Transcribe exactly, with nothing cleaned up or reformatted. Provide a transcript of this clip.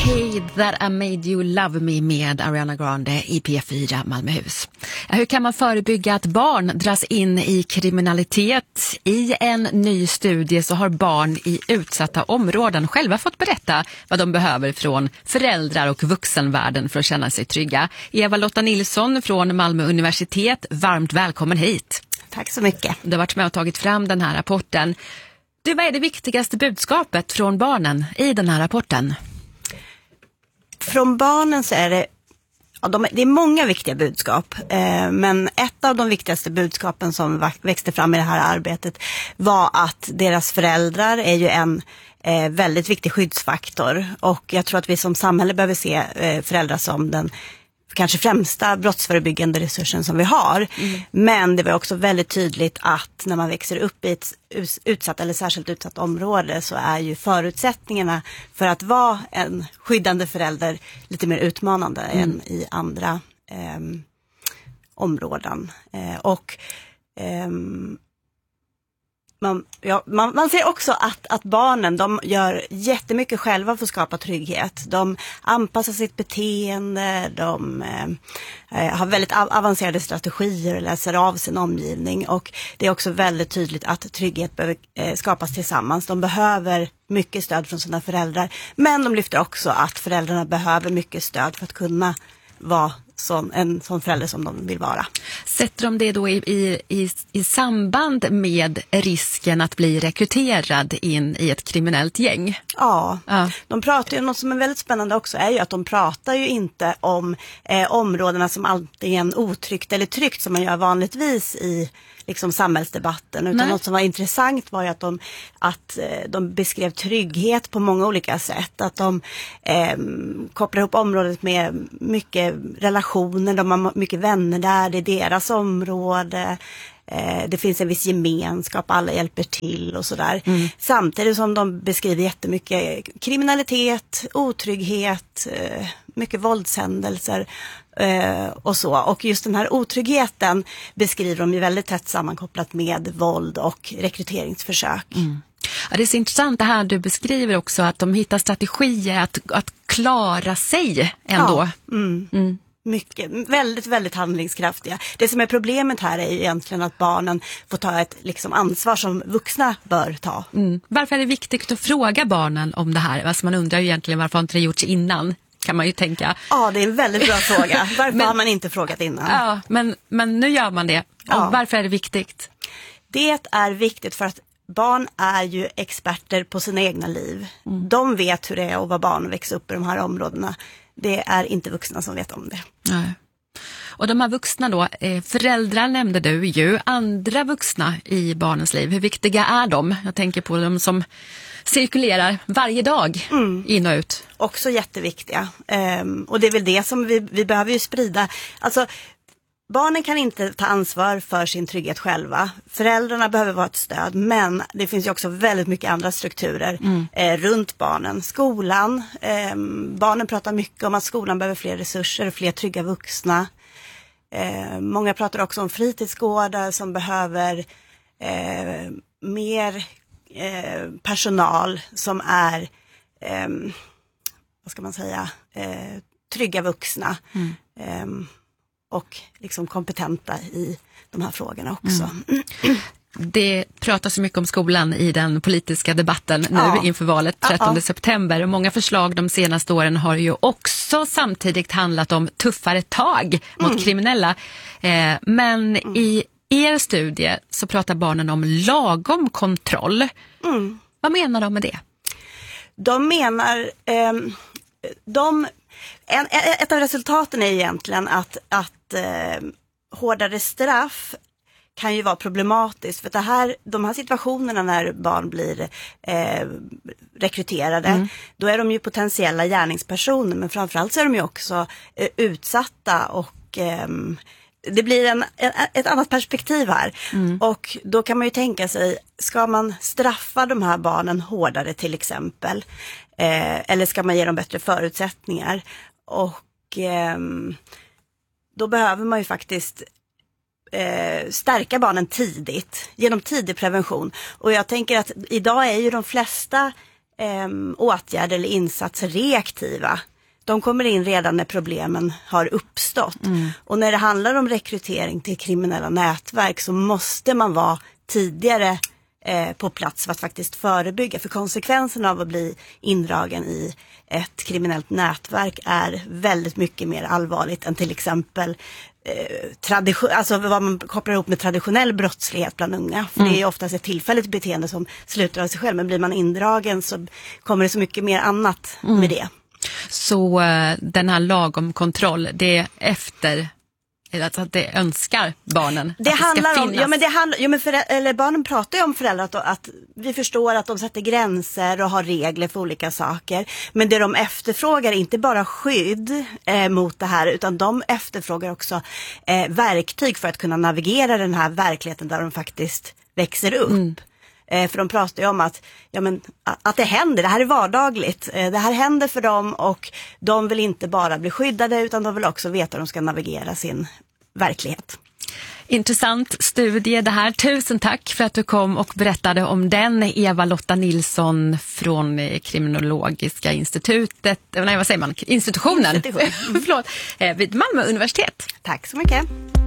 Hey that I made you love me med Ariana Grande i P fyra Malmöhus. Hur kan man förebygga att barn dras in i kriminalitet? I en ny studie så har barn i utsatta områden själva fått berätta vad de behöver från föräldrar och vuxenvärlden för att känna sig trygga. Eva-Lotta Nilsson från Malmö universitet, varmt välkommen hit. Tack så mycket. Du har varit med och tagit fram den här rapporten. Du, vad är det viktigaste budskapet från barnen i den här rapporten? Från barnen så är det, ja, de, det är många viktiga budskap, eh, men ett av de viktigaste budskapen som växte fram i det här arbetet var att deras föräldrar är ju en eh, väldigt viktig skyddsfaktor, och jag tror att vi som samhälle behöver se eh, föräldrar som den kanske främsta brottsförebyggande resursen som vi har. Mm. Men det var också väldigt tydligt att när man växer upp i ett utsatt eller särskilt utsatt område så är ju förutsättningarna för att vara en skyddande förälder lite mer utmanande mm. än i andra eh, områden. Eh, och eh, Man, ja, man, man ser också att, att barnen, de gör jättemycket själva för att skapa trygghet. De anpassar sitt beteende, de eh, har väldigt av, avancerade strategier och läser av sin omgivning. Och det är också väldigt tydligt att trygghet behöver eh, skapas tillsammans. De behöver mycket stöd från sina föräldrar. Men de lyfter också att föräldrarna behöver mycket stöd för att kunna vara Som, en sån förälder som de vill vara. Sätter de det då i, i, i, i samband med risken att bli rekryterad in i ett kriminellt gäng? Ja, ja. De pratar ju, något som är väldigt spännande också är ju att de pratar ju inte om eh, områdena som antingen otryggt eller tryggt som man gör vanligtvis i liksom samhällsdebatten, utan Nej. Något som var intressant var ju att de, att de beskrev trygghet på många olika sätt, att de eh, kopplar ihop området med mycket relationer, de har mycket vänner där, det är deras område, eh, det finns en viss gemenskap, alla hjälper till och sådär. Mm. Samtidigt som de beskriver jättemycket kriminalitet, otrygghet, eh, mycket våldshändelser Uh, och så. Och just den här otryggheten beskriver de ju väldigt tätt sammankopplat med våld och rekryteringsförsök. Mm. Ja, det är så intressant det här du beskriver också, att de hittar strategier att, att klara sig ändå. Ja, mm. Mm. Mycket, väldigt, väldigt handlingskraftiga. Det som är problemet här är ju egentligen att barnen får ta ett liksom, ansvar som vuxna bör ta. Mm. Varför är det viktigt att fråga barnen om det här? Alltså man undrar ju egentligen varför inte det gjorts innan. Kan man ju tänka. Ja, det är en väldigt bra fråga. Varför men, har man inte frågat innan? Ja, men, men nu gör man det. Ja. Varför är det viktigt? Det är viktigt för att barn är ju experter på sina egna liv. Mm. De vet hur det är att vara barn och växa upp i de här områdena. Det är inte vuxna som vet om det. Nej. Och de här vuxna då, föräldrar nämnde du ju, andra vuxna i barnens liv. Hur viktiga är de? Jag tänker på de som cirkulerar varje dag mm. in och ut. Också jätteviktiga. Um, och det är väl det som vi, vi behöver ju sprida. Alltså, barnen kan inte ta ansvar för sin trygghet själva. Föräldrarna behöver vara ett stöd, men det finns ju också väldigt mycket andra strukturer mm. eh, runt barnen. Skolan, eh, barnen pratar mycket om att skolan behöver fler resurser och fler trygga vuxna. Eh, många pratar också om fritidsgårdar som behöver eh, mer eh, personal som är, eh, vad ska man säga, eh, trygga vuxna. Mm. Eh, och liksom kompetenta i de här frågorna också. Mm. Det pratas så mycket om skolan i den politiska debatten nu ja. inför valet trettonde ja, ja. september. Och många förslag de senaste åren har ju också samtidigt handlat om tuffare tag mot mm. kriminella. Eh, men mm. i er studie så pratar barnen om lagom kontroll. Mm. Vad menar de med det? De menar... Eh, de, en, ett av resultaten är egentligen att, att eh, hårdare straff kan ju vara problematiskt, för det här, de här situationerna när barn blir eh, rekryterade, mm. då är de ju potentiella gärningspersoner, men framförallt så är de ju också eh, utsatta, och eh, det blir en, en, ett annat perspektiv här. Mm. Och då kan man ju tänka sig, ska man straffa de här barnen hårdare till exempel, eh, eller ska man ge dem bättre förutsättningar? Och eh, då behöver man ju faktiskt Eh, stärka barnen tidigt genom tidig prevention. Och jag tänker att idag är ju de flesta eh, åtgärder eller insatser reaktiva. De kommer in redan när problemen har uppstått. Mm. Och när det handlar om rekrytering till kriminella nätverk så måste man vara tidigare eh, på plats för att faktiskt förebygga. För konsekvenserna av att bli indragen i ett kriminellt nätverk är väldigt mycket mer allvarligt än till exempel eh, tradition, alltså vad man kopplar ihop med traditionell brottslighet bland unga. För mm. det är oftast ett tillfälligt beteende som slutar av sig själv. Men blir man indragen så kommer det så mycket mer annat mm. med det. Så uh, den här lagom kontroll, det är efter alltså att det önskar barnen det att det handlar ska om, finnas. ja men det handlar, ja men för, eller barnen pratar ju om föräldrar att, att vi förstår att de sätter gränser och har regler för olika saker. Men det de efterfrågar är inte bara skydd eh, mot det här, utan de efterfrågar också eh, verktyg för att kunna navigera den här verkligheten där de faktiskt växer upp. Mm. För de pratar ju om att, ja men, att det händer, det här är vardagligt. Det här händer för dem och de vill inte bara bli skyddade utan de vill också veta hur de ska navigera sin verklighet. Intressant studie det här. Tusen tack för att du kom och berättade om den. Eva-Lotta Nilsson från Kriminologiska institutet, nej vad säger man, institutionen, Institution. Förlåt, vid Malmö universitet. Tack så mycket.